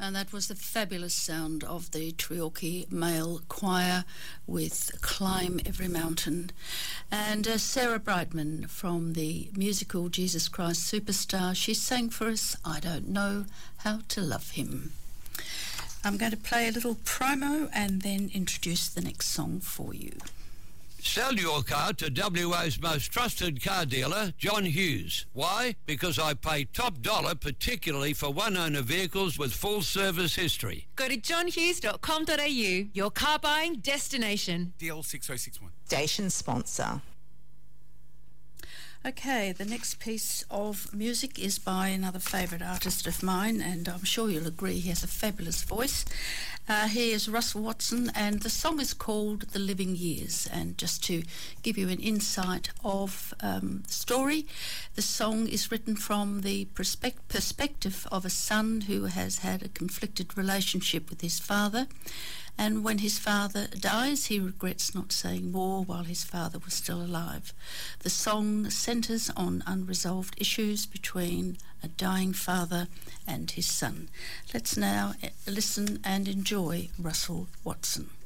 And that was the fabulous sound of the Treorchy Male Choir with Climb Every Mountain. And Sarah Brightman from the musical Jesus Christ Superstar, she sang for us, I Don't Know How to Love Him. I'm going to play a little promo and then introduce the next song for you. Sell your car to WA's most trusted car dealer, John Hughes. Why? Because I pay top dollar, particularly for one-owner vehicles with full service history. Go to johnhughes.com.au, your car buying destination. DL 6061. Station sponsor. Okay, the next piece of music is by another favourite artist of mine, and I'm sure you'll agree he has a fabulous voice. He is Russell Watson, and the song is called The Living Years. And just to give you an insight of the story, the song is written from the perspective of a son who has had a conflicted relationship with his father. And when his father dies, he regrets not saying more while his father was still alive. The song centres on unresolved issues between a dying father and his son. Let's now listen and enjoy Russell Watson.